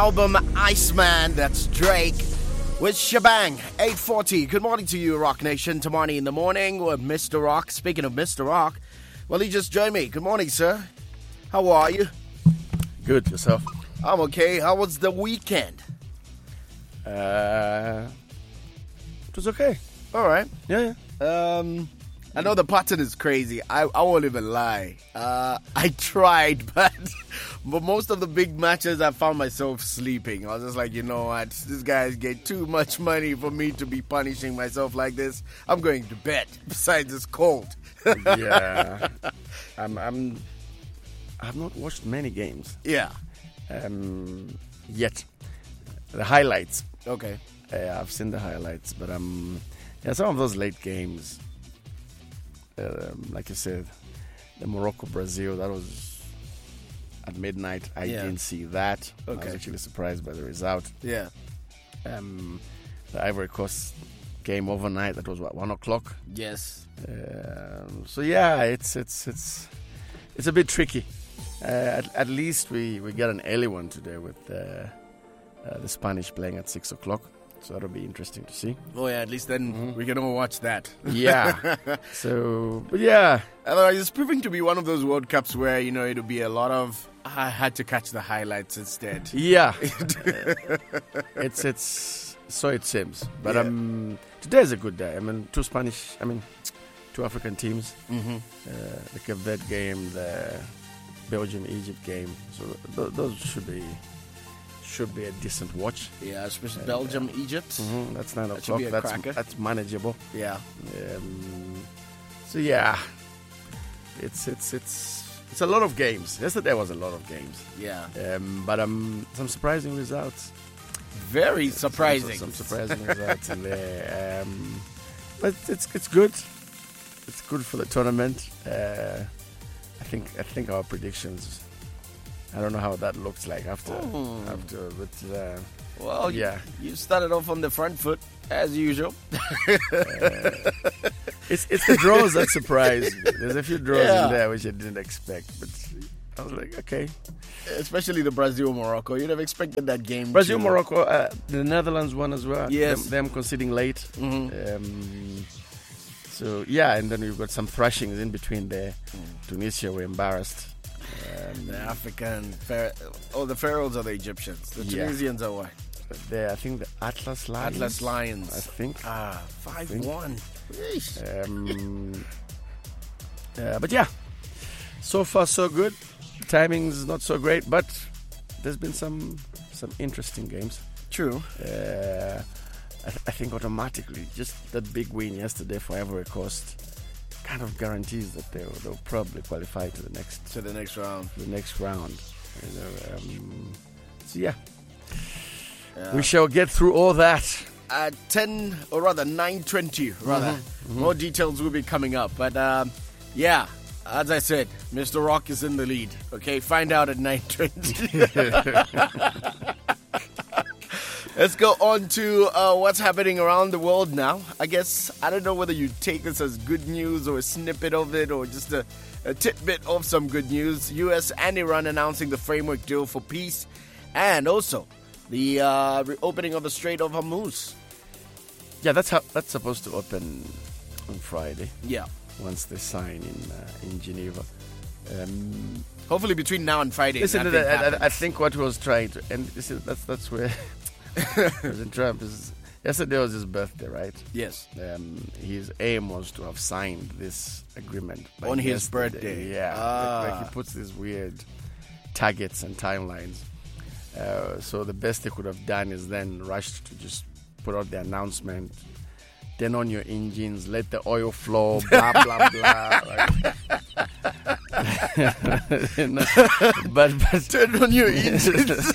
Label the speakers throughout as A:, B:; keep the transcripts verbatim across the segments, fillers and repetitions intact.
A: Album Iceman, that's Drake with Shebang, eight forty. Good morning to you, Rock Nation. Tamani in the morning with Mister Rock. Speaking of Mister Rock, well, he just joined me. Good morning, sir. How are you?
B: Good, yourself?
A: I'm okay. How was the weekend?
B: Uh, it was okay.
A: All right.
B: Yeah, yeah.
A: Um, I know the pattern is crazy. I, I won't even lie. Uh, I tried, but but most of the big matches, I found myself sleeping. I was just like, you know what? This guy's get too much money for me to be punishing myself like this. I'm going to bed. Besides, it's cold.
B: yeah. I'm. I'm. I've not watched many games.
A: Yeah.
B: Um. Yet. The highlights.
A: Okay.
B: Uh, I've seen the highlights, but um. Yeah, some of those late games. Um, like you said, the Morocco-Brazil, that was at midnight. I
A: Yeah.
B: didn't see that.
A: Okay.
B: I was actually surprised by the result.
A: Yeah.
B: Um, the Ivory Coast game overnight, that was what, one o'clock?
A: Yes.
B: Um, so yeah, it's it's it's it's a bit tricky. Uh, at, at least we, we get an early one today with uh, uh, the Spanish playing at six o'clock. So that'll be interesting to see.
A: Oh yeah, at least then mm-hmm. we can all watch that.
B: Yeah. So, but yeah.
A: Otherwise, it's proving to be one of those World Cups where, you know, it'll be a lot of, I had to catch the highlights instead.
B: Yeah. uh, it's, it's, so it seems. But
A: yeah.
B: um, today is a good day. I mean, two Spanish, I mean, two African teams.
A: Mm-hmm.
B: Uh, the Cape Verde game, the Belgium-Egypt game. So th- those should be... should be a decent watch.
A: Yeah, especially
B: and,
A: Belgium,
B: uh,
A: Egypt.
B: Mm-hmm, that's nine
A: that
B: o'clock. That's
A: cracker.
B: that's manageable.
A: Yeah.
B: Um, so yeah, it's it's it's it's a lot of games. Yesterday was a lot of games.
A: Yeah.
B: Um, but um, some surprising results.
A: Very surprising.
B: Some, some surprising results in there. Um, but it's it's good. It's good for the tournament. Uh, I think I think our predictions. I don't know how that looks like after,
A: mm.
B: after but uh,
A: well,
B: yeah.
A: You, you started off on the front foot as usual.
B: uh, it's it's the draws that surprise me. There's a few draws
A: yeah.
B: in there which I didn't expect, but I was like, okay.
A: Especially the Brazil Morocco, you'd have expected that game.
B: Brazil Morocco, uh, the Netherlands won as well.
A: Yes,
B: them, them conceding late.
A: Mm-hmm.
B: Um, so yeah, and then we've got some thrashings in between there. Mm. Tunisia were embarrassed.
A: Um, the African, Pharaoh, oh, the Pharaohs are the Egyptians. The Tunisians
B: yeah.
A: are what?
B: The, I think the Atlas Lions.
A: Atlas Lions.
B: I think.
A: Ah, five one.
B: Um, uh, but yeah, so far so good. Timing's not so great, but there's been some some interesting games.
A: True.
B: Uh, I, th- I think automatically, just that big win yesterday for Ivory Coast kind of guarantees that they'll, they'll probably qualify to the next
A: to the next round.
B: The next round. You know, um, so yeah.
A: yeah,
B: we shall get through all that
A: at ten or rather nine twenty. Rather, mm-hmm. more details will be coming up. But um, yeah, as I said, Mister Rock is in the lead. Okay, find out at nine twenty. Let's go on to uh, what's happening around the world now. I guess, I don't know whether you take this as good news or a snippet of it or just a, a tidbit of some good news. U S and Iran announcing the framework deal for peace and also the uh, reopening of the Strait of Hormuz.
B: Yeah, that's how, that's supposed to open on Friday.
A: Yeah.
B: Once they sign in uh, in Geneva. Um,
A: Hopefully between now and Friday.
B: Listen, I, I, I think what was trying to... And this is, that's, that's where... President Trump is. Yesterday was his birthday, right?
A: Yes.
B: Um, his aim was to have signed this agreement
A: on his
B: yesterday.
A: birthday.
B: Yeah,
A: ah.
B: like, like he puts these weird targets and timelines. Uh, so the best they could have done is then rushed to just put out the announcement. Turn on your engines, let the oil flow, blah blah blah. Like, no, but, but
A: turn on your engines.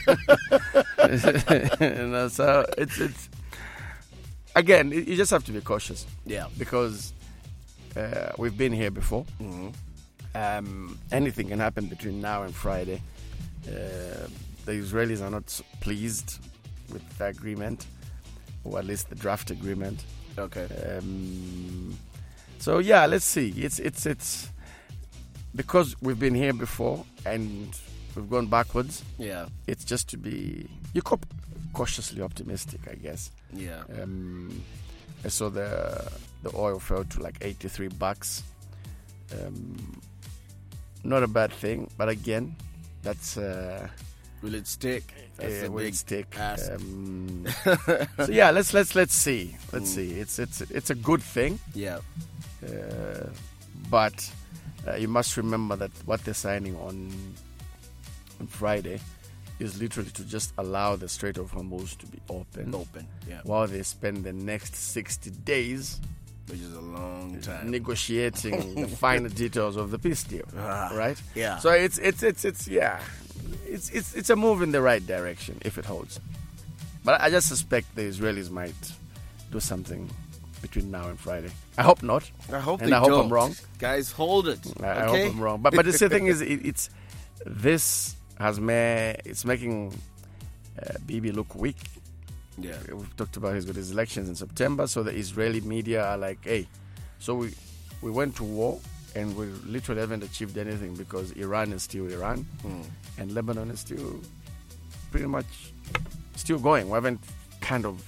B: You know, so it's it's again, you just have to be cautious.
A: Yeah,
B: because uh, we've been here before.
A: Mm-hmm.
B: Um, anything can happen between now and Friday. Uh, the Israelis are not pleased with the agreement, or at least the draft agreement.
A: Okay.
B: Um, so yeah, let's see. It's it's it's because we've been here before, and we've gone backwards.
A: Yeah.
B: It's just to be you're ca- cautiously optimistic, I guess.
A: Yeah.
B: Um, I saw the the oil fell to like eighty-three bucks. Um, not a bad thing, but again, that's uh,
A: will it stick? That's
B: uh,
A: a
B: will
A: big
B: it stick?
A: ask.
B: Um, so yeah, let's let's let's see. Let's
A: Mm.
B: see. It's it's it's a good thing,
A: Yeah.
B: uh, but uh, you must remember that what they're signing on on Friday is literally to just allow the Strait of Hormuz to be open,
A: Open. Yeah.
B: while they spend the next sixty days
A: Which is a long time.
B: negotiating the finer details of the peace deal,
A: Ah,
B: right?
A: yeah.
B: So it's it's it's it's yeah, it's it's it's a move in the right direction if it holds. But I just suspect the Israelis might do something between now and Friday. I hope not.
A: I hope
B: and
A: they
B: I hope
A: don't.
B: I'm wrong.
A: Guys, hold it.
B: I, I
A: okay?
B: hope I'm wrong. But but the thing is, it, it's this has made it's making uh, Bibi look weak.
A: Yeah.
B: We've talked about he's got his elections in September, so the Israeli media are like, hey, so we we went to war and we literally haven't achieved anything because Iran is still Iran
A: Mm.
B: and Lebanon is still pretty much still going. We haven't kind of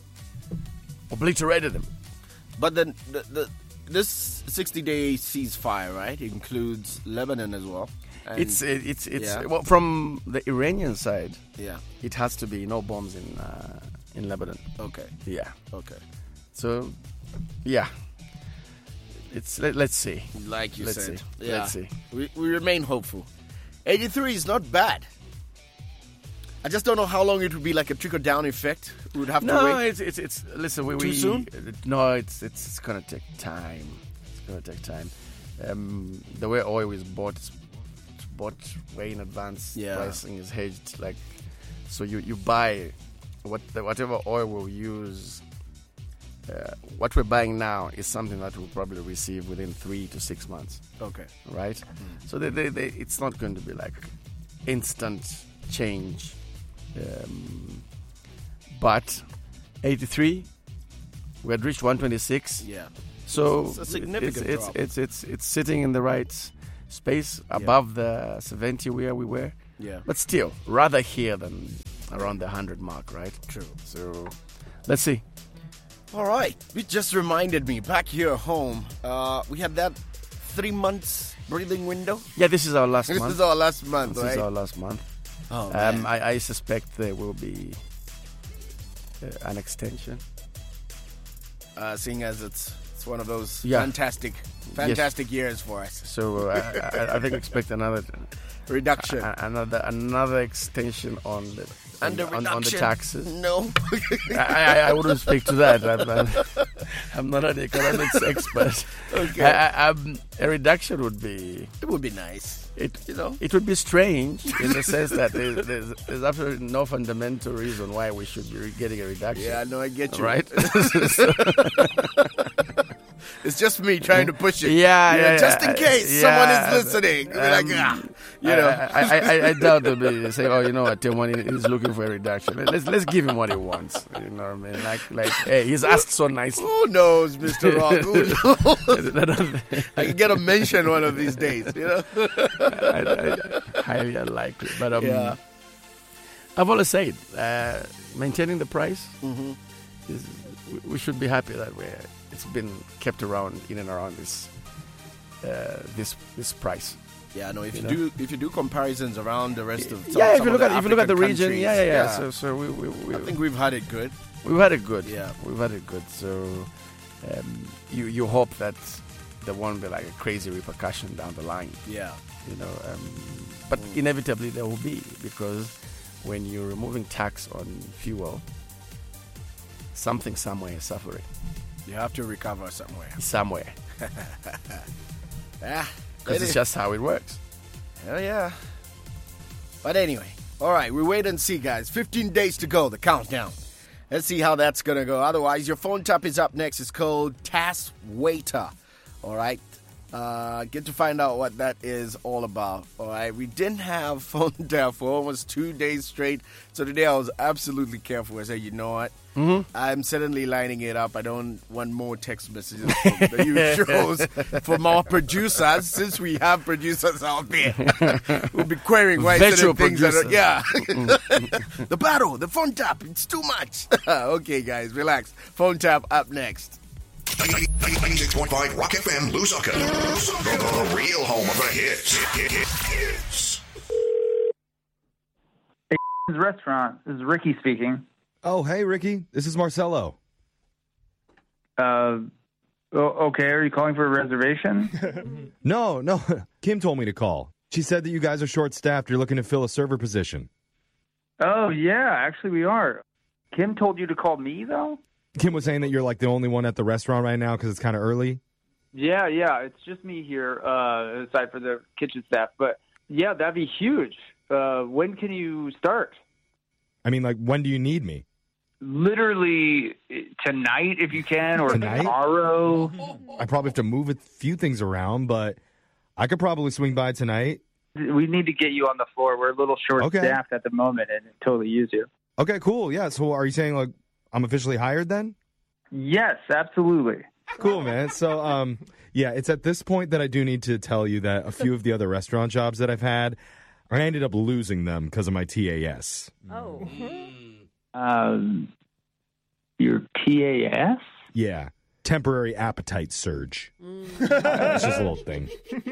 B: obliterated them.
A: But then the, the this sixty-day ceasefire, right, includes Lebanon as well. And
B: It's it, it's it's
A: Yeah.
B: well, from the Iranian side,
A: yeah.
B: it has to be no bombs in uh, in Lebanon.
A: Okay.
B: Yeah.
A: Okay.
B: So, yeah. It's let, let's see.
A: Like you
B: Let's
A: said.
B: see.
A: Yeah.
B: Let's see.
A: We we remain hopeful. eighty-three is not bad. I just don't know how long it would be like a trickle down effect. We would have to
B: No,
A: wait.
B: it's it's it's. Listen, we
A: Too
B: we,
A: soon?
B: No, it's it's it's gonna take time. It's gonna take time. Um, the way oil is bought, it's it's bought way in advance.
A: Yeah.
B: Pricing is hedged. Like, so you you buy what whatever oil we'll use. Uh, what we're buying now is something that we'll probably receive within three to six months,
A: Okay.
B: right?
A: Mm.
B: So they, they, they, it's not going to be like instant change. Um, but eighty-three, we had reached one twenty-six.
A: Yeah.
B: So
A: It's a significant
B: it's,
A: drop.
B: It's, it's, it's, it's sitting in the right space above the seventy where we were.
A: Yeah.
B: But still, rather here than around the one hundred mark, right?
A: True.
B: So let's see.
A: All right. It just reminded me back here at home, uh, we had that three months breathing window.
B: Yeah, this is our last
A: This
B: month.
A: is our last month,
B: This
A: right?
B: is our last month.
A: oh,
B: Um,
A: man.
B: I, I suspect there will be uh, an extension.
A: uh, seeing as it's it's one of those
B: Yeah.
A: fantastic, fantastic years for us.
B: So uh, I, I think expect another
A: Reduction.
B: a- another another extension on the
A: and the
B: on, on,
A: reduction.
B: on the taxes.
A: No.
B: I, I, I wouldn't speak to that. I'm, I'm- I'm not an economics expert.
A: Okay.
B: I, I, I'm, a reduction would be
A: It would be nice.
B: it.
A: You know?
B: It would be strange in the sense that there's, there's, there's absolutely no fundamental reason why we should be getting a reduction.
A: Yeah, no, I get you.
B: Right?
A: It's just me trying to push it.
B: Yeah,
A: You know,
B: yeah,
A: just in
B: yeah,
A: case
B: yeah,
A: someone is listening. Be like,
B: um,
A: ah, you
B: I,
A: know.
B: I, I, I, I doubt they'll be say, oh, you know what, Tim is looking for a reduction. Let's let's give him what he wants. You know what I mean? Like like, hey, he's asked so nicely.
A: Who knows, Mister Rock? Who knows?
B: I, don't-
A: I can get a mention one of these days. You know.
B: I, I, highly unlikely. But um,
A: Yeah.
B: I've always said uh, maintaining the price
A: Mm-hmm.
B: is we, we should be happy that we're it's been kept around in and around this uh, this this price.
A: Yeah, no. If you,
B: You know?
A: do, if you do comparisons around the rest of some,
B: yeah, if
A: some
B: you
A: of
B: look
A: the
B: at if you look at the
A: African
B: region,
A: countries,
B: yeah, yeah, yeah. So so we we, we
A: I think we've had it good.
B: we've had it good.
A: Yeah.
B: We've had it good. So um, you you hope that there won't be like a crazy repercussion down the line.
A: Yeah.
B: You know, um, but
A: Mm.
B: inevitably there will be, because when you're removing tax on fuel, something somewhere is suffering.
A: You have to recover somewhere.
B: Somewhere.
A: Ah,
B: Because
A: it
B: it's
A: is.
B: just how it works.
A: Hell yeah. But anyway, all right, we wait and see, guys. fifteen days to go, the countdown. Let's see how that's going to go. Otherwise, your phone tap is up next. It's called Task Waiter. All right. Uh, get to find out what that is all about. All right, we didn't have phone tap for almost two days straight. So today I was absolutely careful. I said, you know what? Mm-hmm. I'm suddenly lining it up. I don't want more text messages from the usuals from our producers. Since we have producers out there, we'll be querying why certain things that are, yeah. The battle, the phone tap, it's too much. Okay, guys, relax. Phone tap up next.
C: ninety-six point five Rock F M, Lusaka. The, the real home of the hits. hits.
D: Hey, restaurant. This is Ricky speaking.
E: Oh, hey, Ricky. This is Marcelo.
D: Uh, okay. Are you calling for a reservation?
E: No, no. Kim told me to call. She said that you guys are short-staffed. You're looking to fill a server position.
D: Oh, yeah. Actually, we are. Kim told you to call me, though?
E: Kim was saying that you're like the only one at the restaurant right now because it's kind of early.
D: Yeah, yeah. It's just me here, uh, aside for the kitchen staff. But, yeah, that'd be huge. Uh, when can you start?
E: I mean, like, when do you need me?
D: Literally tonight, if you can, or
E: Tonight?
D: tomorrow.
E: I probably have to move a few things around, but I could probably swing by tonight.
D: We need to get you on the floor. We're a little short-staffed
E: Okay.
D: at the moment and totally use you.
E: Okay, cool. Yeah, so are you saying, like, I'm officially hired then?
D: Yes, absolutely.
E: Cool, man. So, um, yeah, it's at this point that I do need to tell you that a few of the other restaurant jobs that I've had, I ended up losing them because of my T A S.
F: Oh.
D: Um, your T A S?
E: Yeah, temporary appetite surge. It's just a little thing.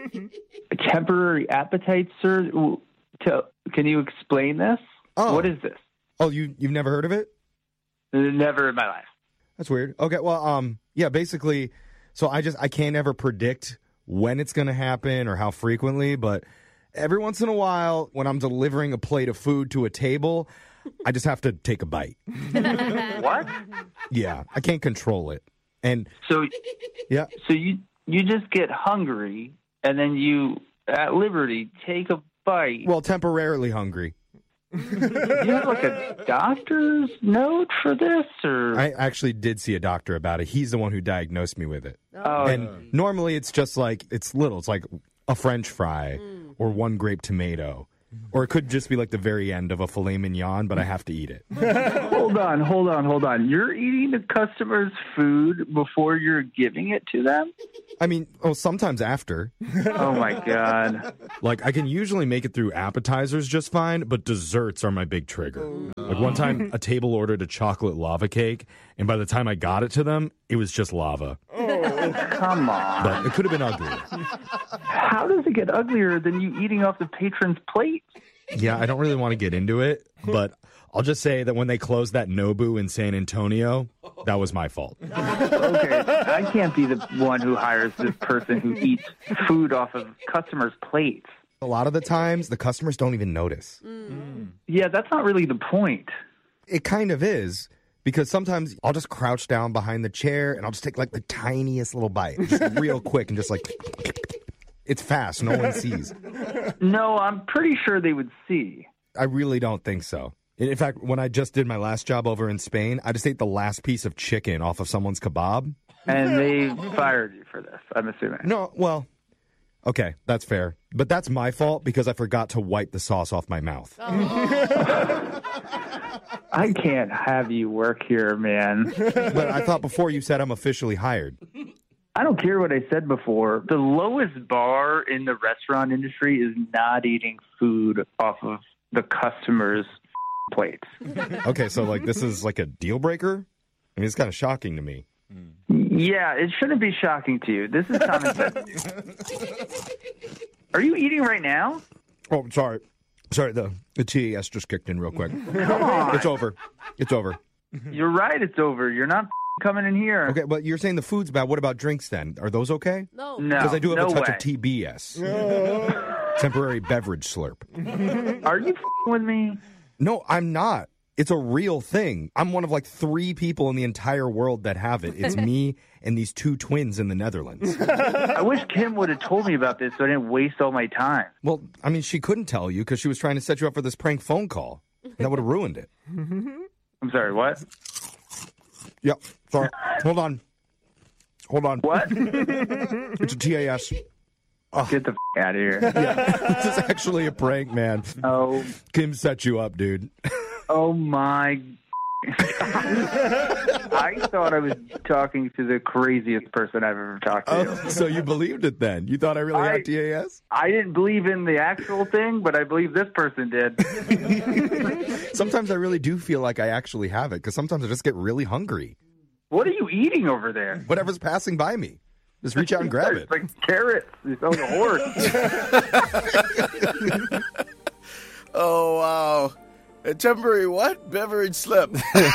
D: A temporary appetite surge? Ooh, to- Can you explain this?
E: Oh.
D: What is this?
E: Oh, you, you've never heard of it?
D: Never in my life.
E: That's weird. Okay, well, um, yeah, basically, so I just, I can't ever predict when it's going to happen or how frequently, but every once in a while, when I'm delivering a plate of food to a table, I just have to take a bite.
D: What?
E: Yeah, I can't control it. And,
D: So,
E: yeah,
D: so you you just get hungry and then you, at liberty, take a bite.
E: well, temporarily hungry.
D: Do you have like a doctor's note for this, or?
E: I actually did see a doctor about it. He's the one who diagnosed me with it.
D: Oh,
E: And normally it's just like, it's little. It's like a French fry or one grape tomato. Or it could just be like the very end of a filet mignon, but I have to eat it.
D: hold on, hold on, hold on. You're eating the customer's food before you're giving it to them?
E: I mean, oh, sometimes after.
D: Oh, my God.
E: Like, I can usually make it through appetizers just fine, but desserts are my big trigger. Like, one time, a table ordered a chocolate lava cake, and by the time I got it to them, it was just lava.
D: Come on.
E: But it could have been uglier.
D: How does it get uglier than you eating off the patron's plate?
E: Yeah, I don't really want to get into it, but I'll just say that when they closed that Nobu in San Antonio, that was my fault.
D: Okay, I can't be the one who hires this person who eats food off of customers' plates.
E: A lot of the times, the customers don't even notice.
D: Yeah, that's not really the point.
E: It kind of is, because sometimes I'll just crouch down behind the chair and I'll just take like the tiniest little bite, just real quick, and just like, it's fast, no one sees.
D: No, I'm pretty sure they would see.
E: I really don't think so. In fact, when I just did my last job over in Spain, I just ate the last piece of chicken off of someone's kebab.
D: And they fired you for this, I'm assuming.
E: No, well, okay, that's fair. But that's my fault because I forgot to wipe the sauce off my mouth.
D: I can't have you work here, man.
E: But I thought before you said I'm officially hired.
D: I don't care what I said before. The lowest bar in the restaurant industry is not eating food off of the customer's plates.
E: Okay, so like this is like a deal breaker? I mean, it's kind of shocking to me.
D: Yeah, it shouldn't be shocking to you. This is common sense. Are you eating right now?
E: Oh, sorry. Sorry, the, the T A S just kicked in real quick.
D: Come on.
E: It's over. It's over.
D: You're right, it's over. You're not coming in here.
E: Okay, but you're saying the food's bad. What about drinks then? Are those okay?
F: No.
D: No,
E: Because I do have
D: no
E: a touch
D: way.
E: of T B S. Temporary beverage slurp.
D: Are you f***ing with me?
E: No, I'm not. It's a real thing. I'm one of like three people in the entire world that have it. It's me and these two twins in the Netherlands.
D: I wish Kim would have told me about this so I didn't waste all my time.
E: Well, I mean, she couldn't tell you because she was trying to set you up for this prank phone call. That would have ruined it.
D: I'm sorry, what?
E: Yep. Sorry. Hold on. Hold on.
D: What?
E: It's a T A S.
D: Get the f- out of here.
E: This is actually a prank, man.
D: Oh,
E: Kim set you up, dude.
D: oh my. I thought I was talking to the craziest person I've ever talked to.
E: Oh, so you believed it then? You thought I really
D: I-
E: had T A S?
D: I didn't believe in the actual thing, but I believe this person did.
E: Sometimes I really do feel like I actually have it, because sometimes I just get really hungry.
D: What are you eating over there?
E: Whatever's passing by me. Just reach out and grab it.
D: It's like carrots. It's like a horse.
A: Oh, wow. A temporary what? Beverage slip.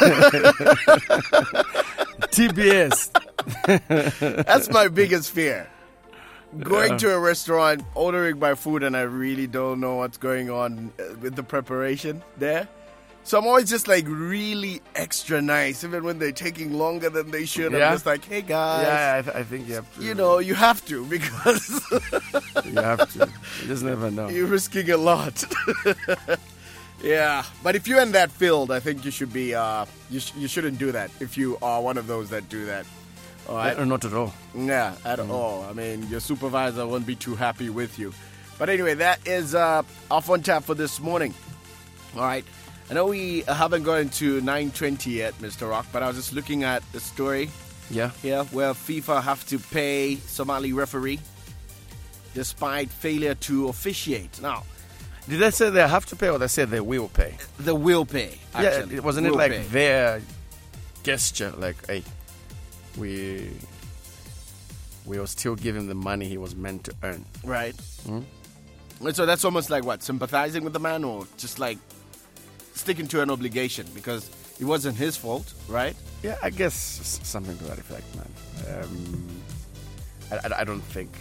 B: T B S.
A: That's my biggest fear. Going to a restaurant, ordering my food, and I really don't know what's going on uh, with the preparation there. So I'm always just like really extra nice, even when they're taking longer than they should.
B: Yeah.
A: I'm just like, hey guys.
B: Yeah, I, th- I think you have to.
A: You know, you have to because
B: you have to. You just never know.
A: you're risking a lot. Yeah, but if you're in that field, I think you should be. Uh, you sh- you shouldn't do that if you are one of those that do that. All right.
B: Uh, Not at all.
A: Yeah, at all. I mean, your supervisor won't be too happy with you. But anyway, that is uh, off on tap for this morning. All right. I know we haven't gotten to nine twenty yet, Mister Rock, but I was just looking at the story
B: Yeah.
A: here where FIFA have to pay Somali referee despite failure to officiate. Now,
B: Did they say they have to pay or they say they will pay?
A: the will pay, actually.
B: Yeah, it wasn't it
A: Will
B: like
A: pay.
B: their gesture, like, hey, we we will still give him the money he was meant to earn.
A: Right. And so that's almost like what? Sympathizing with the man or just like sticking to an obligation because it wasn't his fault, right?
B: Yeah, I guess s- something to that effect, man. Um, I, I, I don't think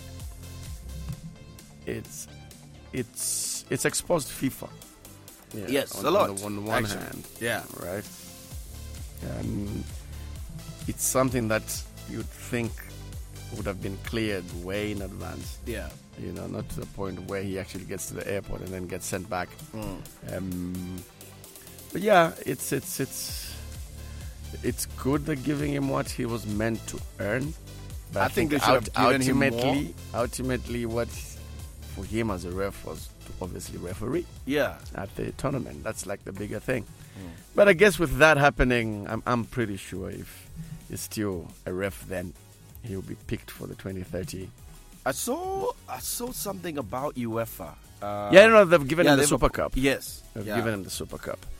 B: it's it's it's exposed FIFA. Yeah,
A: Yes,
B: on,
A: a lot,
B: On the, on the one
A: actually.
B: hand,
A: Yeah.
B: right. Um, it's something that you'd think would have been cleared way in advance.
A: Yeah.
B: You know, not to the point where he actually gets to the airport and then gets sent back. Um, but yeah, it's it's it's it's good they're giving him what he was meant to earn. But
A: I
B: I,
A: think
B: think,
A: they should have given him more.
B: ultimately, ultimately, what for him as a ref was to obviously referee
A: Yeah.
B: at the tournament. That's like the bigger thing. But I guess with that happening, I'm I'm pretty sure if he's still a ref, then he'll be picked for the twenty thirty.
A: I saw I saw something about UEFA. Uh,
B: Yeah, no, they've given
A: yeah,
B: him the
A: they've-
B: Super Cup.
A: Yes.
B: They've
A: yeah.
B: given him the Super Cup.